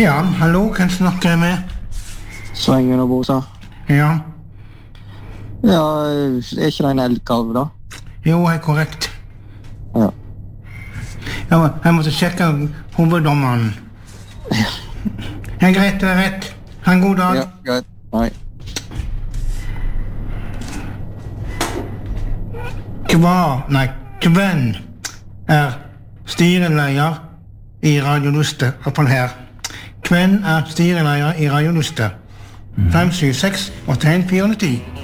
Ja, hallo, kan jeg snakke med? Svengen og Bosa. Ja, Ja, er ikke det en elgkalv, da? jo, er korrekt. Ja. Jeg måtte sjekke hoveddommeren. Det er greit, det er rett. Ha en god dag. Ja, greit. Nei. Kvenn er styreleder i Radio Luste, oppå her. Kvenn er styreleder i Radio Luste. 576 81 410.